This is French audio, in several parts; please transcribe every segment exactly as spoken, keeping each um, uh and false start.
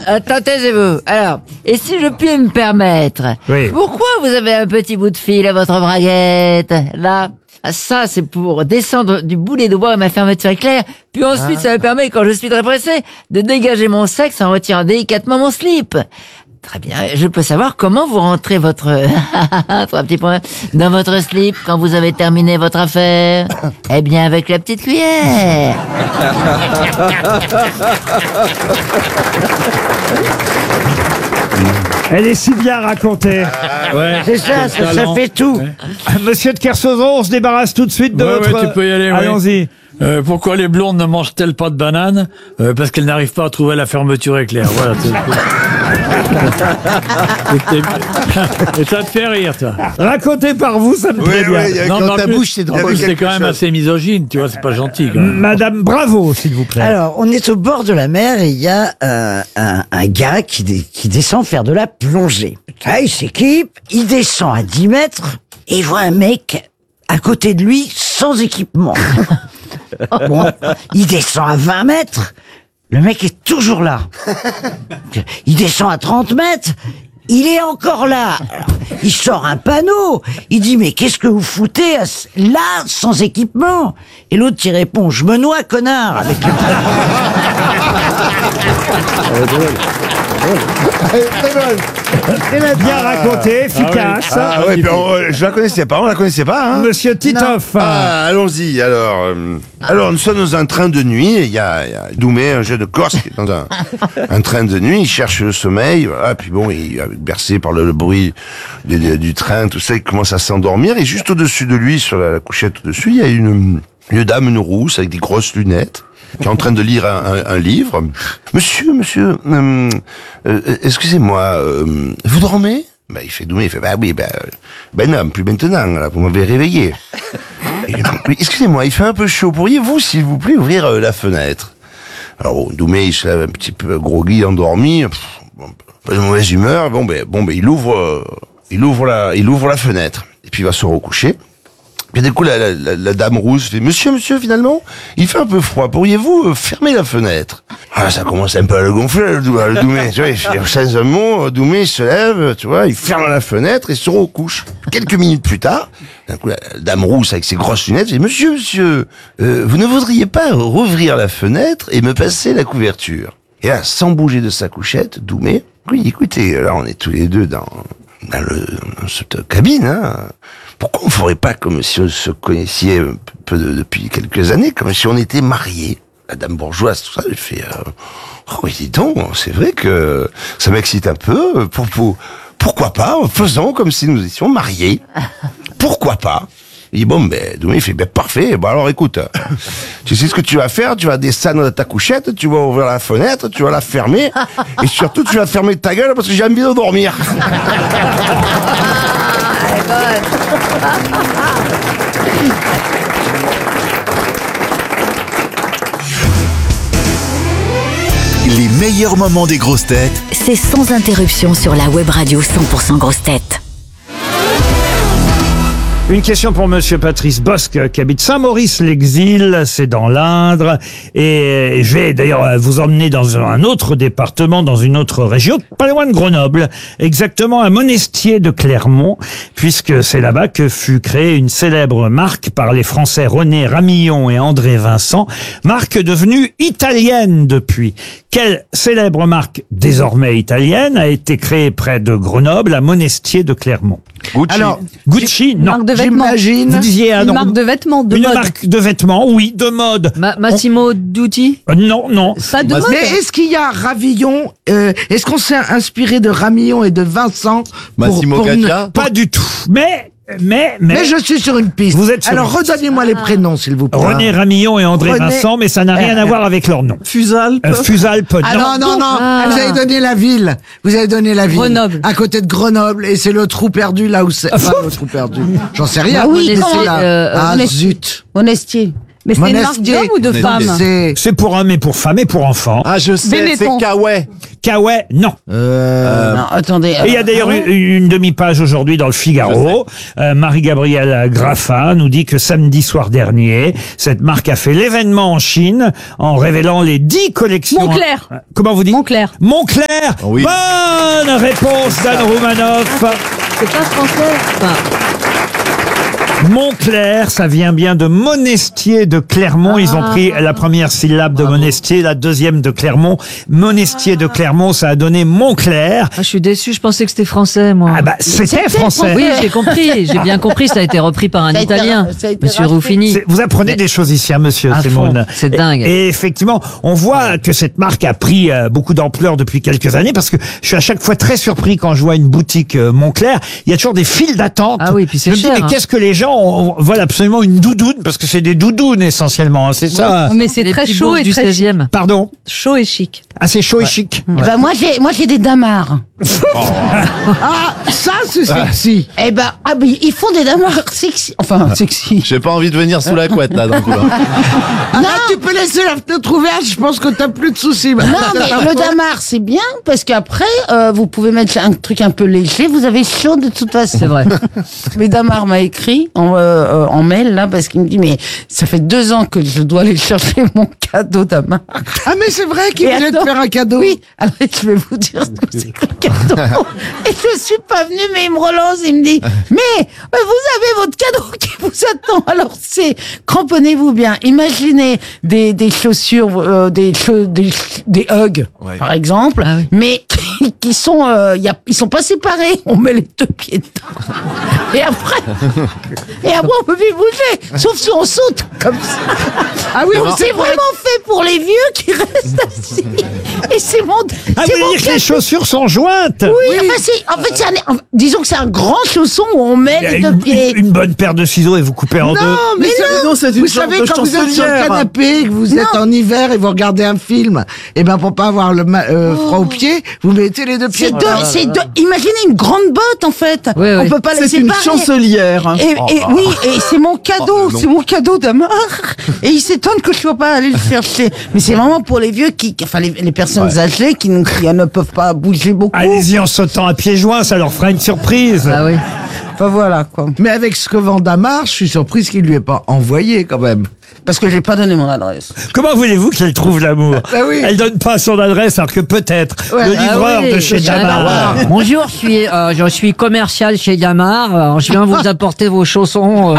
attends, taisez-vous. Alors, et si je puis me permettre, Oui. pourquoi vous avez un petit bout de fil à votre braguette, là? Ah, ça, c'est pour descendre du boulet de bois à ma fermeture éclair, puis ensuite, ça me permet, quand je suis très pressé, de dégager mon sexe en retirant délicatement mon slip. Très bien, je peux savoir comment vous rentrez votre... trois petits points dans votre slip quand vous avez terminé votre affaire. Eh bien, avec la petite cuillère. Elle est si bien racontée. Ouais. C'est ça, ça, ça fait tout. Monsieur de Kersauzon, on se débarrasse tout de suite de Ouais, votre... ouais, tu peux y aller, ouais. Allons-y. Euh, pourquoi les blondes ne mangent-elles pas de bananes? euh, Parce qu'elles n'arrivent pas à trouver la fermeture éclair. Voilà. Et ça te fait rire, toi. Raconté par vous, ça me Oui, plaît bien. oui, il y a- Non, dans mais en ta plus- bouche, c'est en drôle. plus, c'est quelque quand même chose. assez misogyne, tu vois, c'est pas gentil. Quand même. Madame Bravo, s'il vous plaît. Alors, on est au bord de la mer et il y a euh, un, un gars qui, dé- qui descend faire de la plongée. Là, il s'équipe, il descend à dix mètres et il voit un mec à côté de lui sans équipement. Bon, il descend à vingt mètres, le mec est toujours là. Il descend à trente mètres, il est encore là. Alors, il sort un panneau, il dit mais qu'est-ce que vous foutez à ce- là sans équipement? Et l'autre il répond je me noie connard avec le... Bien raconté, efficace. Ah ouais, puis on- euh, je la connaissais pas, on la connaissait pas, hein. Monsieur Titoff. Ah, allons-y, alors. euh, alors, nous sommes dans un train de nuit, et il y a, il y a Doumé, un jeune Corse, qui est dans un, un train de nuit, il cherche le sommeil, voilà, puis bon, il est bercé par le, le bruit du, du- du train, tout ça, il commence à s'endormir, et juste au-dessus de lui, sur la, la couchette au-dessus, il y a une, une dame, une rousse, avec des grosses lunettes, qui est en train de lire un, un- un livre. Monsieur, monsieur, euh, euh, excusez-moi, euh, vous dormez? Ben, il fait Doumé, il fait, bah oui, ben, euh, ben non, plus maintenant, là, vous m'avez réveillé. Et, oui, excusez-moi, il fait un peu chaud. Pourriez-vous, s'il vous plaît, ouvrir euh, la fenêtre? Alors, bon, Doumé, il se lève un petit peu groggy, endormi, pff, bon, pas de mauvaise humeur. Bon, ben, bon, ben, il ouvre, euh, il ouvre la, il ouvre la fenêtre. Et puis, il va se recoucher. Puis, du coup, la, la, la, la dame rousse fait, monsieur, monsieur, finalement, il fait un peu froid. Pourriez-vous euh, fermer la fenêtre? Ah, ça commence un peu à le gonfler, le, Dou- le Doumé. Tu vois, il fait, sans un mot, Doumé, il se lève, tu vois, il ferme la fenêtre et se recouche. Quelques minutes plus tard, d'un coup, la, la dame rousse avec ses grosses lunettes fait, monsieur, monsieur, euh, vous ne voudriez pas rouvrir la fenêtre et me passer la couverture? Et là, sans bouger de sa couchette, Doumé, oui, écoutez, là, on est tous les deux dans, dans, le, dans cette cabine, hein. Pourquoi on ferait pas comme si on se connaissait un peu de- depuis quelques années, comme si on était mariés? La dame bourgeoise, tout ça, elle fait, euh, oh, oui, dis donc, c'est vrai que ça m'excite un peu. Pour, pour, pourquoi pas? Faisons comme si nous étions mariés. Pourquoi pas? Il dit, bon, ben, Doumé, il fait, ben, parfait. Bon, alors, écoute, tu sais ce que tu vas faire? Tu vas descendre de ta couchette, tu vas ouvrir la fenêtre, tu vas la fermer, et surtout, tu vas fermer ta gueule parce que j'ai envie de dormir. Les meilleurs moments des grosses têtes C'est sans interruption sur la web radio cent pour cent grosses têtes. Une question pour Monsieur Patrice Bosque qui habite Saint-Maurice-l'Exil, c'est dans l'Indre. Et je vais d'ailleurs vous emmener dans un autre département, dans une autre région, pas loin de Grenoble, exactement à Monestier de Clermont, puisque c'est là-bas que fut créée une célèbre marque par les Français René Ramillon et André Vincent, marque devenue italienne depuis. Quelle célèbre marque désormais italienne a été créée près de Grenoble, à Monestier de Clermont? Gucci. Alors, Gucci, non. marque de vêtements. J'imagine. Vous disiez un Une nom. marque de vêtements, de Une mode. marque de vêtements, oui, de mode. Ma- Massimo Dutti. Euh, non, non. Pas de mode. Mais est-ce qu'il y a Ravillon euh, Est-ce qu'on s'est inspiré de Ramillon et de Vincent pour, Massimo pour une- Caccia. Pas du tout. Mais, mais, mais. Mais je suis sur une piste. Vous êtes sur Alors une piste. redonnez-moi les prénoms, s'il vous plaît. René Ramillon et André René- Vincent, mais ça n'a rien à voir avec leur nom. Fusalpe. Euh, Fusalpe, Ah non, non, non, Ah. vous avez donné la ville. Vous avez donné la ville. Grenoble. À côté de Grenoble. Et c'est le trou perdu là où c'est. Enfin, le trou perdu. J'en sais rien. Bah oui, mais comment- c'est là. euh, ah, Monestier. zut. Monestier. Mais c'est une marque Monastier. d'homme ou de femme? C'est... C'est pour hommes et pour femmes et pour enfants. Ah, je sais, c'est Benetton. Kawaii. Kawaii, non. Euh... Non, attendez. Et il y a d'ailleurs une, une demi-page aujourd'hui dans le Figaro. Euh, Marie-Gabrielle Graffa nous dit que samedi soir dernier, cette marque a fait l'événement en Chine en révélant les dix collections. Moncler. Euh, Comment vous dites? Moncler. Moncler. Oui. Bonne réponse d'Anne Roumanoff. C'est pas français. Enfin, Moncler, ça vient bien de Monestier de Clermont. Ils ont pris la première syllabe de Monestier, la deuxième de Clermont. Monestier de Clermont, ça a donné Moncler. Ah, je suis déçu, je pensais que c'était français, moi. Ah bah, c'était français. Oui, j'ai compris, j'ai bien compris, ça a été repris par un Ça a été- Italien, ça a été Monsieur racheté. Ruffini. C'est- Vous apprenez des choses ici, hein, monsieur À Semoun. fond, c'est Et- dingue. Et, effectivement, on voit que cette marque a pris euh, beaucoup d'ampleur depuis quelques années parce que je suis à chaque fois très surpris quand je vois une boutique euh, Moncler. Il y a toujours des files d'attente. Ah oui, puis c'est Je me dis, cher, mais hein. qu'est-ce que les gens ont- veulent absolument une doudoune parce que c'est des doudounes essentiellement, hein, c'est ça. mais c'est Les très petits chaud bourses et du très seizième. Pardon. chaud et chic. Ah, c'est chaud et chic. Eh ben, moi, j'ai, moi, j'ai des damars. Ah, ça, c'est sexy. Eh ben, ah, mais ils font des damars sexy. Enfin, sexy. J'ai pas envie de venir sous la couette, là, d'un coup. là. Ah, tu peux laisser la fenêtre ouverte, je pense que t'as plus de soucis. Non, mais le damar, c'est bien, parce qu'après, euh, vous pouvez mettre un truc un peu léger, vous avez chaud de toute façon. C'est vrai. Mais Damar m'a écrit en, euh, euh, en mail, là, parce qu'il me dit, mais ça fait deux ans que je dois aller chercher mon cadeau Damar. Ah, mais c'est vrai qu'il Et voulait te attends, faire un cadeau. Oui, alors je vais vous dire ce que c'est que le cadeau. Et je suis pas venue, mais il me relance, il me dit, mais euh, vous avez votre cadeau qui vous attend. Alors c'est, cramponnez-vous bien. Imaginez des, des chaussures, euh, des, che- des, des Hugs, Ouais. par exemple, Ah oui. mais qui, qui sont, euh, y a, ils sont pas séparés. On met les deux pieds dedans. Et après, et après on peut plus bouger, sauf si on saute comme ça. Ah oui, Donc c'est vraiment fait pour les vieux qui restent assis. Et c'est mon, Ah, c'est vous mon voulez dire que les cadeau. chaussures sont jointes? Oui, enfin, c'est, en fait, c'est un, disons que c'est un grand chausson où on met Il y a les deux une, pieds. une- une bonne paire de ciseaux et vous coupez en deux. Non, mais, ça- non, c'est une vous sorte savez, de quand vous êtes sur le chancelière. canapé, que vous êtes en hiver et vous regardez un film, et ben pour pas avoir le ma- euh, froid aux pieds, vous mettez les deux pieds. C'est deux, c'est deux, imaginez une grande botte, en fait. Oui, oui. On peut pas les C'est une séparer. chancelière. Et, et oui, et c'est mon cadeau, Oh, non. c'est mon cadeau d'Amar. Et il s'étonne que je sois pas allé le chercher. Mais c'est vraiment pour les vieux qui, enfin les, les personnes âgées qui, ne- qui ne peuvent pas bouger beaucoup. Allez-y en sautant à pieds joints, ça leur fera une surprise. Ah oui. Enfin voilà quoi. Mais avec ce que vend Damar, je suis surprise qu'il lui ait pas envoyé quand même. Parce que j'ai pas donné mon adresse. Comment voulez-vous qu'elle trouve l'amour? Ah oui. Elle donne pas son adresse alors que peut-être Ouais. le livreur Ah oui, de chez c'est Damar. Damar. Bonjour, je suis, euh, je suis commercial chez Damar. Alors, je viens vous apporter vos chaussons.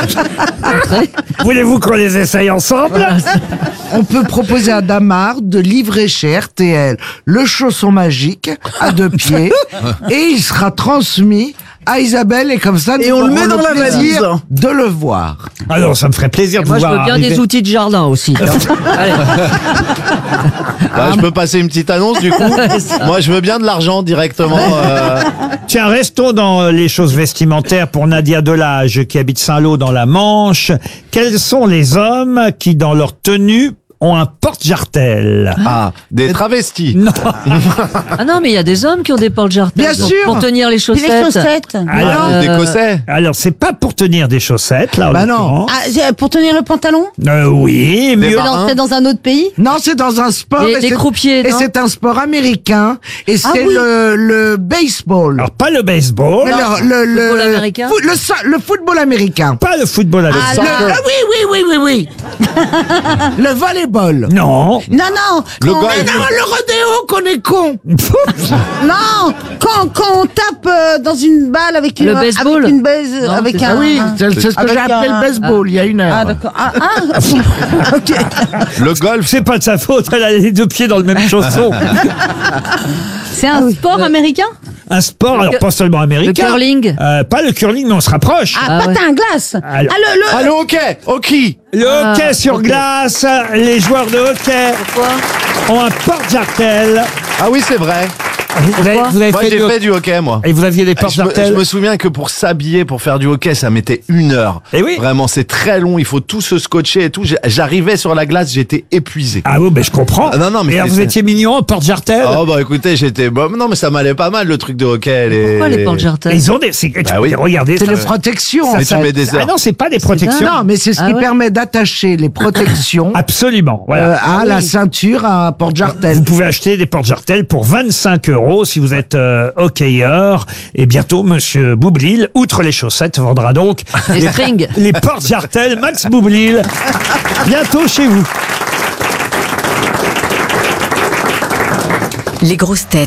euh. Voulez-vous qu'on les essaye ensemble? On peut proposer à Damar de livrer chez R T L le chausson magique à deux pieds et il sera transmis à Isabelle et comme ça nous Et on le aurons met dans la plaisir valise. de le voir. Alors ça me ferait plaisir de Moi, vous je voir veux bien arriver. des outils de jardin aussi. Allez. Bah, je peux passer une petite annonce, du coup. Moi, je veux bien de l'argent directement. euh, Tiens, restons dans euh, les choses vestimentaires pour Nadia Delage qui habite Saint-Lô dans la Manche. Quels sont les hommes qui, dans leur tenue, ont un porte-jartel? Ah, des travestis. Non. Ah non, mais il y a des hommes qui ont des porte-jartels. Bien donc, sûr. Pour tenir les Puis chaussettes. les chaussettes. Alors, Euh, Des cossets. alors, c'est pas pour tenir des chaussettes, là, en Bah non. l'occurrence. Ah, c'est pour tenir le pantalon? Euh, oui, Des mieux. marins. C'est dans un autre pays? Non, c'est dans un sport. Des- et des c'est- croupiers, Et non c'est un sport américain. Et c'est Ah oui. le, le baseball. Alors, pas le baseball, Mais le, le, le, Football américain foot- le, so- le football américain. pas le football avec Ah, ça. le- Ah oui, oui, oui, oui, oui. Le volleyball. Non. Non, non. Le quand- golf. Mais non, le rodéo qu'on est con. Non, quand, quand on tape euh, dans une balle avec une, Le baseball. avec une baise, Non, avec c'est un. Ah oui, un- c'est c'est ce que avec j'ai appelé un- le baseball il y a une heure. Ah d'accord. Ah, ah. Ok. Le golf. C'est pas de sa faute, elle a les deux pieds dans le même chausson. C'est un sport américain? Un sport, alors pas seulement américain. Le curling. Euh, pas le curling, mais on se rapproche. Ah, Ah ouais. patin à glace. Alors- Ah, le, le- Ah, le hockey. Hockey. Le Ah, hockey sur ok. glace, les joueurs de hockey Pourquoi ont un porte-jartel. Ah oui, c'est vrai. Vous avez, vous avez Moi, fait j'ai du... fait du hockey, moi. Et vous aviez des portes Je me, jartelles. je me souviens que pour s'habiller, pour faire du hockey, ça mettait une heure. Eh oui. Vraiment, c'est très long. Il faut tout se scotcher et tout. J'ai- J'arrivais sur la glace, j'étais épuisé. Ah oui, ben je comprends. Ah, non, non, mais Et alors, c'est- vous c'est- étiez mignon en porte jartelle. Oh bah écoutez, j'étais bon, non mais ça m'allait pas mal le truc de hockey. Les... Pourquoi les portes Et jartelles? ils ont des... c'est- Bah oui. Regardez. C'est ça- les protections. en Mais tu fait. mets des Ah heures. non, c'est pas des protections. Non, mais c'est ce Ah qui ouais. permet d'attacher les protections Absolument. Voilà. euh, à la ceinture, à un porte-jartel. Vous pouvez acheter des porte-jartelles pour vingt-cinq euros si vous êtes euh, hockeyeur. Et bientôt, Monsieur Boublil, outre les chaussettes, vendra donc Les strings. les porte-jartelles Max Boublil. Bientôt chez vous. Les grosses têtes